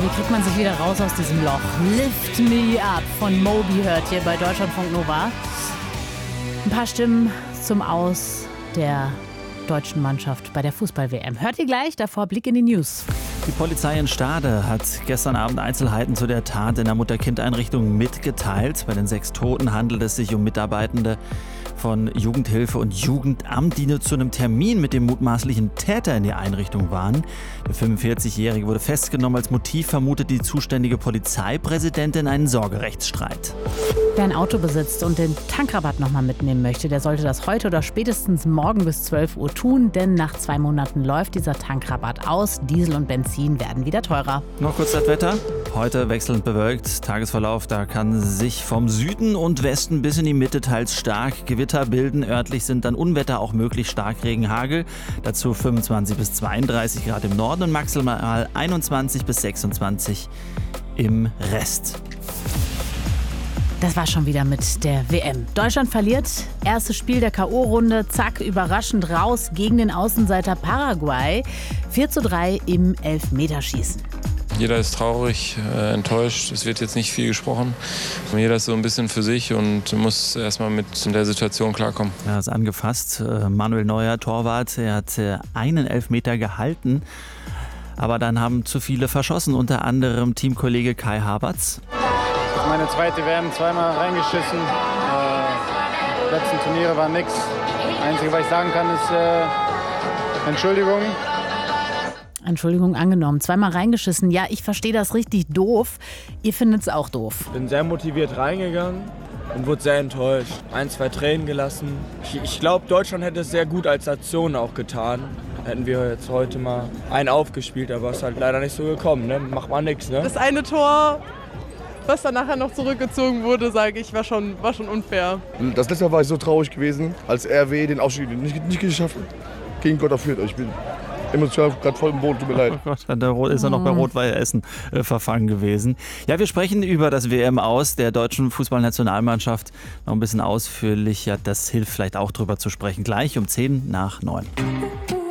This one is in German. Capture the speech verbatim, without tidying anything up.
wie kriegt man sich wieder raus aus diesem Loch? Lift Me Up von Moby hört ihr bei Deutschlandfunk Nova. Ein paar Stimmen zum Aus der deutschen Mannschaft bei der Fußball-W M. Hört ihr gleich, davor Blick in die News. Die Polizei in Stade hat gestern Abend Einzelheiten zu der Tat in der Mutter-Kind-Einrichtung mitgeteilt. Bei den sechs Toten handelt es sich um Mitarbeitende von Jugendhilfe und Jugendamt, die nur zu einem Termin mit dem mutmaßlichen Täter in die Einrichtung waren. Der fünfundvierzigjährige wurde festgenommen. Als Motiv vermutet die zuständige Polizeipräsidentin einen Sorgerechtsstreit. Wer ein Auto besitzt und den Tankrabatt nochmal mitnehmen möchte, der sollte das heute oder spätestens morgen bis zwölf Uhr tun, denn nach zwei Monaten läuft dieser Tankrabatt aus. Diesel und Benzin werden wieder teurer. Noch kurz das Wetter. Heute wechselnd bewölkt. Tagesverlauf, da kann sich vom Süden und Westen bis in die Mitte teils stark Gewitter bilden. Örtlich sind dann Unwetter auch möglich, Starkregen, Hagel. Dazu fünfundzwanzig bis zweiunddreißig Grad im Norden und maximal einundzwanzig bis sechsundzwanzig im Rest. Das war schon wieder mit der W M. Deutschland verliert. Erstes Spiel der K O-Runde. Zack, überraschend raus gegen den Außenseiter Paraguay. vier zu drei im Elfmeterschießen. Jeder ist traurig, äh, enttäuscht. Es wird jetzt nicht viel gesprochen. Jeder ist so ein bisschen für sich und muss erstmal mit der Situation klarkommen. Ja, ist angefasst. Äh, Manuel Neuer, Torwart, er hat äh, einen Elfmeter gehalten. Aber dann haben zu viele verschossen, unter anderem Teamkollege Kai Havertz. Meine zweite W M, zweimal reingeschissen. Äh, die letzten Turniere waren nix. Das Einzige, was ich sagen kann, ist äh, Entschuldigung. Entschuldigung angenommen. Zweimal reingeschissen. Ja, ich verstehe das richtig doof. Ihr findet es auch doof. Bin sehr motiviert reingegangen und wurde sehr enttäuscht. Ein, zwei Tränen gelassen. Ich, ich glaube, Deutschland hätte es sehr gut als Nation auch getan. Hätten wir jetzt heute mal einen aufgespielt, aber es ist halt leider nicht so gekommen. Ne? Macht man nichts. Ne? Das eine Tor, was dann nachher noch zurückgezogen wurde, sage ich, war schon, war schon unfair. Das letzte Mal war ich so traurig gewesen, als R W den Aufstieg nicht, nicht geschafft hat. Gegen Gott dafür. Ich bin emotional gerade voll im Boden, tut mir leid. Oh Gott, da ist er noch bei Rot-Weiß Essen äh, verfangen gewesen. Ja, wir sprechen über das W M-Aus der deutschen Fußballnationalmannschaft noch ein bisschen ausführlicher. Das hilft vielleicht auch drüber zu sprechen. Gleich um zehn nach neun.